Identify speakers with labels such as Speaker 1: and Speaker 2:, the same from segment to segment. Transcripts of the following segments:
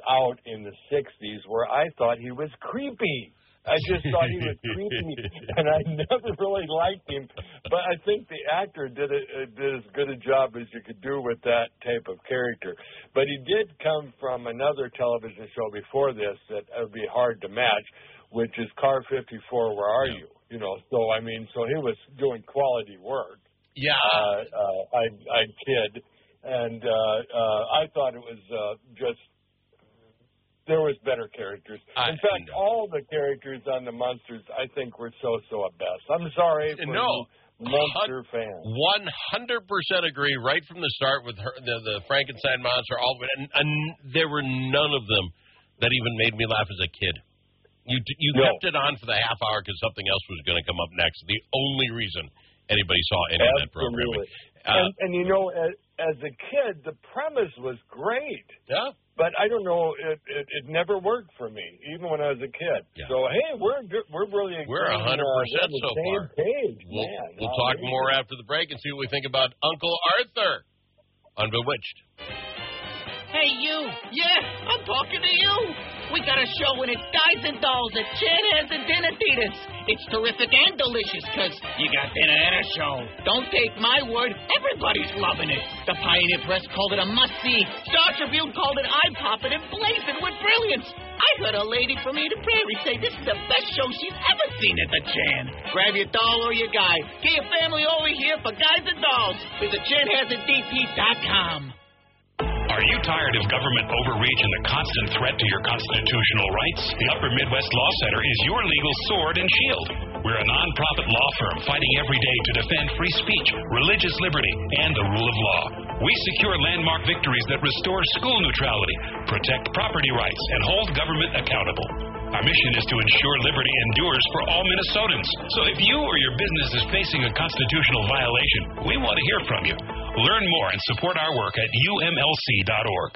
Speaker 1: out in the 60s where I thought he was creepy. I just thought he was creepy, and I never really liked him. But I think the actor did as good a job as you could do with that type of character. But he did come from another television show before this that would be hard to match, which is Car 54, Where Are You? You know, so, I mean, so he was doing quality work.
Speaker 2: Yeah.
Speaker 1: I kid. And I thought it was just... There was better characters. In fact, all the characters on the Munsters, I think, were so at best. I'm sorry for you Munster fans.
Speaker 2: 100% agree right from the start with the Frankenstein monster. And there were none of them that even made me laugh as a kid. You kept it on for the half hour because something else was going to come up next. The only reason anybody saw any of that programming.
Speaker 1: And you know, as a kid, the premise was great.
Speaker 2: Yeah.
Speaker 1: But I don't know, it never worked for me, even when I was a kid.
Speaker 2: Yeah.
Speaker 1: So hey, we're really
Speaker 2: 100% so far.
Speaker 1: Page,
Speaker 2: we'll talk more after the break and see what we think about Uncle Arthur on Bewitched.
Speaker 3: Hey, you. Yeah, I'm talking to you. We got a show and it's Guys and Dolls at Chan Has and Dinner Theaters. It's terrific and delicious because you got dinner and a show. Don't take my word. Everybody's loving it. The Pioneer Press called it a must-see. Star Tribune called it eye-popping and blazing with brilliance. I heard a lady from Eden Prairie say this is the best show she's ever seen at the Chan. Grab your doll or your guy. Get your family over here for Guys and Dolls. Visit ChanHasAndDP.com.
Speaker 4: Are you tired of government overreach and the constant threat to your constitutional rights? The Upper Midwest Law Center is your legal sword and shield. We're a nonprofit law firm fighting every day to defend free speech, religious liberty, and the rule of law. We secure landmark victories that restore school neutrality, protect property rights, and hold government accountable. Our mission is to ensure liberty endures for all Minnesotans. So if you or your business is facing a constitutional violation, we want to hear from you. Learn more and support our work at umlc.org.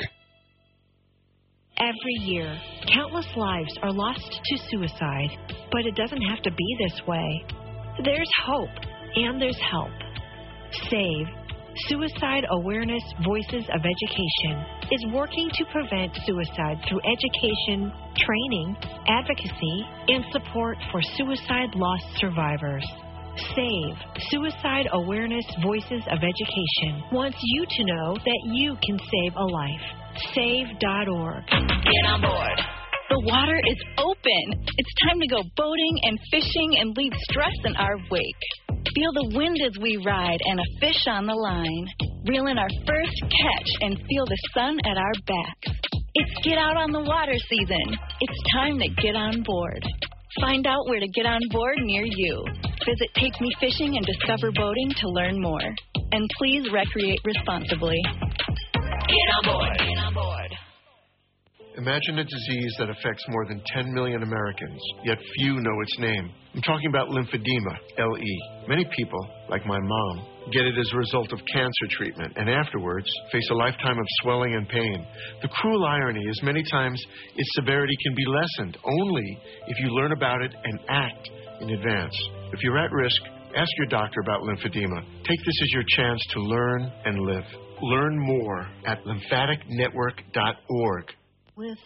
Speaker 5: Every year, countless lives are lost to suicide, but it doesn't have to be this way. There's hope, and there's help. SAVE, Suicide Awareness Voices of Education, is working to prevent suicide through education, training, advocacy, and support for suicide loss survivors. SAVE, Suicide Awareness Voices of Education, wants you to know that you can save a life. Save.org.
Speaker 6: Get on board. The water is open. It's time to go boating and fishing and leave stress in our wake. Feel the wind as we ride and a fish on the line. Reel in our first catch and feel the sun at our backs. It's Get Out on the Water season. It's time to get on board. Find out where to get on board near you. Visit Take Me Fishing and Discover Boating to learn more. And please recreate responsibly. Get on board. Get on board.
Speaker 7: Imagine a disease that affects more than 10 million Americans, yet few know its name. I'm talking about lymphedema, LE. Many people, like my mom, get it as a result of cancer treatment and afterwards face a lifetime of swelling and pain. The cruel irony is many times its severity can be lessened only if you learn about it and act in advance. If you're at risk, ask your doctor about lymphedema. Take this as your chance to learn and live. Learn more at lymphaticnetwork.org.
Speaker 5: With